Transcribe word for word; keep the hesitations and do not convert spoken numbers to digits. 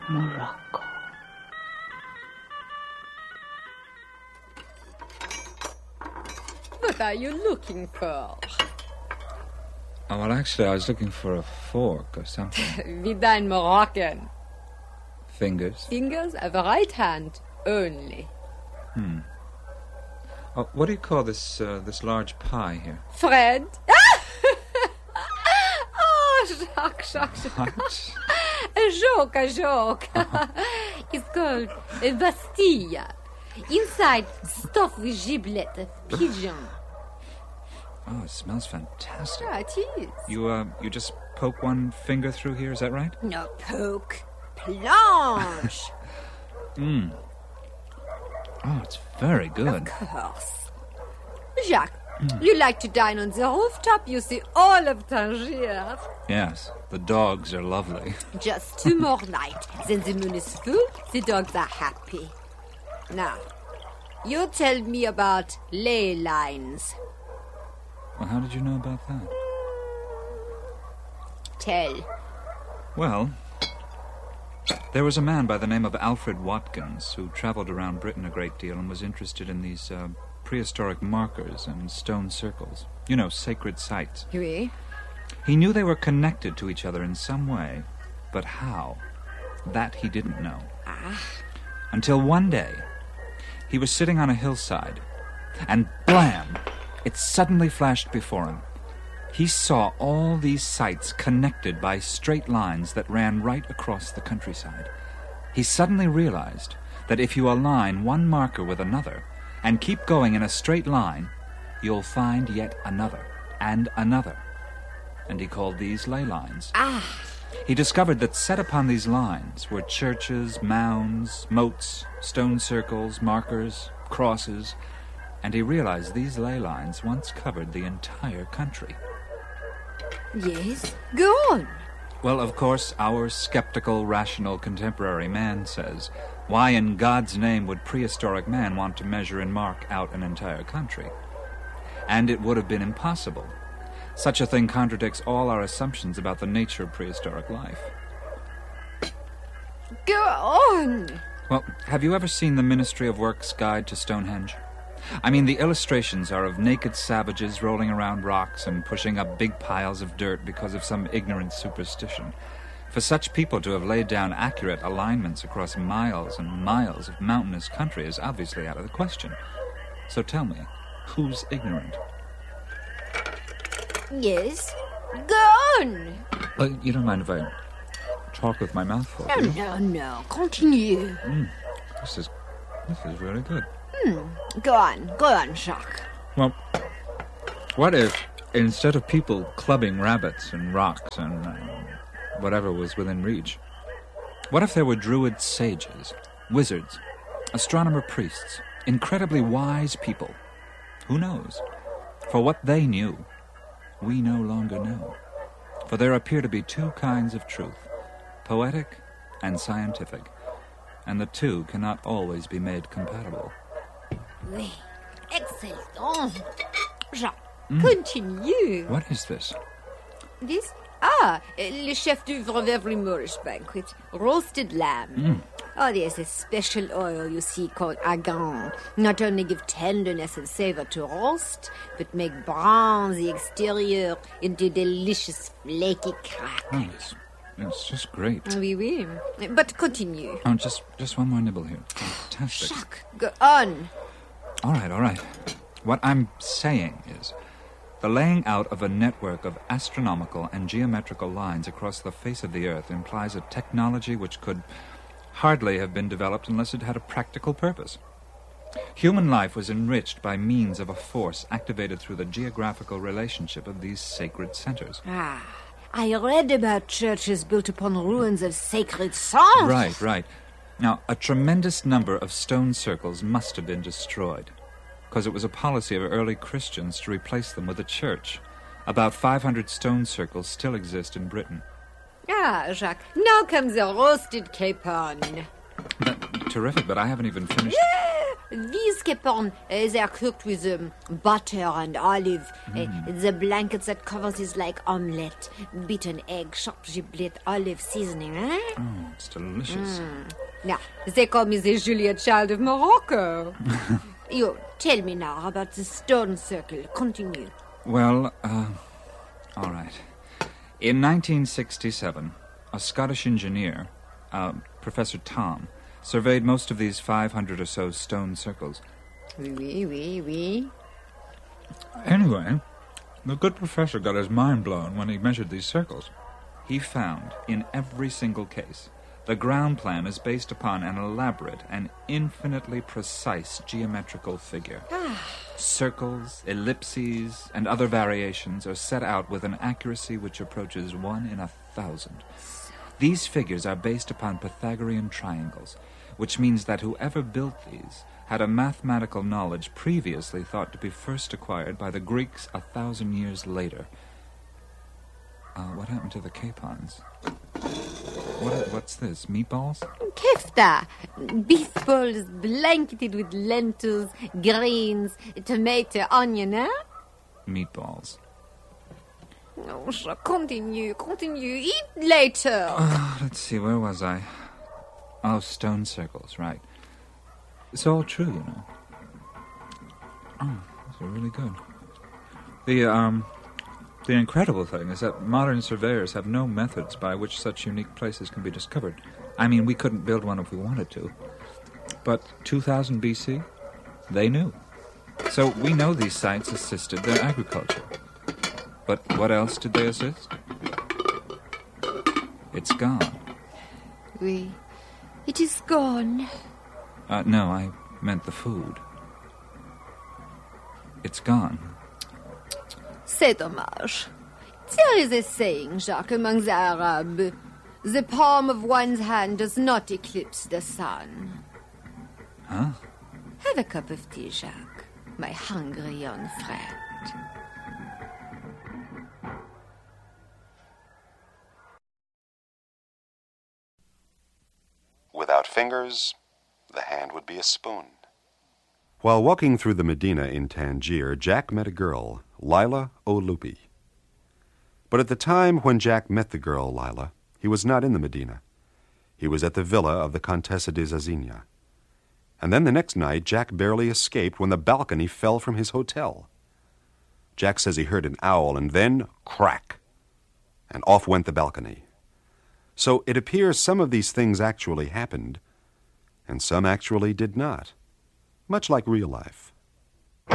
Morocco. What are you looking for? Oh, well, actually, I was looking for a fork or something. Wie dein Moroccan. Fingers? Fingers of right hand only. Hmm. Oh, what do you call this, uh, this large pie here? Fred? Oh, Jacques, Jacques, Jacques. What? A joke, a joke. It's called a Bastille. Inside, stuffed with giblet of pigeon. Oh, it smells fantastic. Yeah, it is. You, uh, you just poke one finger through here, is that right? No poke. Planche. Mmm. Oh, it's very good. Of course. Jacques, mm. you like to dine on the rooftop? You see all of Tangier. Yes, the dogs are lovely. Just two more nights. Then the moon is full, the dogs are happy. Now, you tell me about ley lines. Well, how did you know about that? Tell. Well, there was a man by the name of Alfred Watkins who traveled around Britain a great deal and was interested in these uh, prehistoric markers and stone circles. You know, sacred sites. Oui. He knew they were connected to each other in some way, but how? That he didn't know. Ah. Until one day, he was sitting on a hillside, and blam! It suddenly flashed before him. He saw all these sites connected by straight lines that ran right across the countryside. He suddenly realized that if you align one marker with another and keep going in a straight line, you'll find yet another and another. And he called these ley lines. Ah! He discovered that set upon these lines were churches, mounds, moats, stone circles, markers, crosses, and he realized these ley lines once covered the entire country. Yes, go on. Well, of course, our skeptical, rational contemporary man says, why in God's name would prehistoric man want to measure and mark out an entire country? And it would have been impossible. Such a thing contradicts all our assumptions about the nature of prehistoric life. Go on. Well, have you ever seen the Ministry of Work's Guide to Stonehenge? I mean, the illustrations are of naked savages rolling around rocks and pushing up big piles of dirt because of some ignorant superstition. For such people to have laid down accurate alignments across miles and miles of mountainous country is obviously out of the question. So tell me, who's ignorant? Yes, go on. Well, you don't mind if I talk with my mouth full, No, do you? no, no. Continue. Mm, this is, this is really good. Hmm. Go on, go on, Jacques. Well, what if, instead of people clubbing rabbits and rocks and uh, whatever was within reach, what if there were druid sages, wizards, astronomer priests, incredibly wise people? Who knows? For what they knew, we no longer know. For there appear to be two kinds of truth, poetic and scientific, and the two cannot always be made compatible. Oui, excellent. Jacques, mm. Continue. What is this? This? Ah, le chef d'oeuvre of every Moorish banquet, roasted lamb. Mm. Oh, there's a special oil, you see, called agant. Not only give tenderness and savor to roast, but make brown the exterior into delicious flaky crack. Oh, it's, it's just great. Oui, oui. But continue. Oh, just, just one more nibble here. Fantastic. Jacques, go on. All right, all right. What I'm saying is, the laying out of a network of astronomical and geometrical lines across the face of the Earth implies a technology which could hardly have been developed unless it had a practical purpose. Human life was enriched by means of a force activated through the geographical relationship of these sacred centers. Ah, I read about churches built upon ruins of sacred songs. Right, right. Now, a tremendous number of stone circles must have been destroyed, because it was a policy of early Christians to replace them with a church. About five hundred stone circles still exist in Britain. Ah, Jacques, now comes the roasted capon. But, terrific, but I haven't even finished... Yeah, these capon, uh, they're cooked with um, butter and olive. Mm. Uh, the blankets that covers is like omelette, beaten egg, sharp giblet, olive seasoning, eh? Oh, it's delicious. Mm. Now, they call me the Juliet Child of Morocco. You, tell me now about the stone circle. Continue. Well, uh, all right. In nineteen sixty-seven, a Scottish engineer, uh, Professor Tom, surveyed most of these five hundred or so stone circles. Oui, oui, oui. Anyway, the good professor got his mind blown when he measured these circles. He found, in every single case, the ground plan is based upon an elaborate and infinitely precise geometrical figure. Circles, ellipses, and other variations are set out with an accuracy which approaches one in a thousand. These figures are based upon Pythagorean triangles, which means that whoever built these had a mathematical knowledge previously thought to be first acquired by the Greeks a thousand years later. Uh, what happened to the capons? What, what's this, meatballs? Kefta. Beef balls blanketed with lentils, greens, tomato, onion, eh? Meatballs. Oh, sure. Continue, continue. Eat later. Uh, let's see, where was I? Oh, stone circles, right. It's all true, you know. Oh, those are really good. The, um... The incredible thing is that modern surveyors have no methods by which such unique places can be discovered. I mean, we couldn't build one if we wanted to. But two thousand B C, they knew. So we know these sites assisted their agriculture. But what else did they assist? It's gone. Oui. It is gone. Uh, no, I meant the food. It's gone. C'est dommage. There is a saying, Jacques, among the Arabs. The palm of one's hand does not eclipse the sun. Huh? Have a cup of tea, Jacques, my hungry young friend. Without fingers, the hand would be a spoon. While walking through the Medina in Tangier, Jack met a girl, Lila Olupi. But at the time when Jack met the girl, Lila, he was not in the Medina. He was at the villa of the Contessa de Zazina. And then the next night, Jack barely escaped when the balcony fell from his hotel. Jack says he heard an owl, and then, crack, and off went the balcony. So it appears some of these things actually happened, and some actually did not. Much like real life.